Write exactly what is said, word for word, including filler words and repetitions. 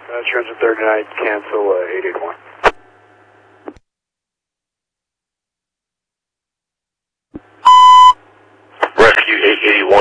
Uh, Transit thirty-nine, cancel uh, eight eight one. Rescue eight eighty-one.